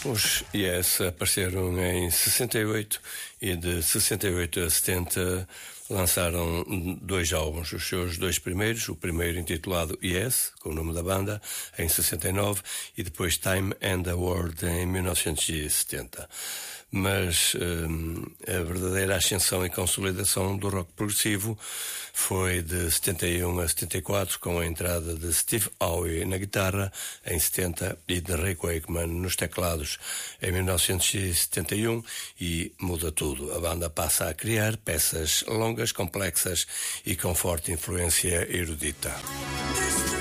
Os Yes apareceram em 68 e de 68 a 70 lançaram dois álbuns, os seus dois primeiros, o primeiro intitulado Yes, com o nome da banda, em 69, e depois Time and the World em 1970. Mas a verdadeira ascensão e consolidação do rock progressivo foi de 71 a 74, com a entrada de Steve Howe na guitarra em 70 e de Rick Wakeman nos teclados em 1971, e muda tudo. A banda passa a criar peças longas, complexas e com forte influência erudita.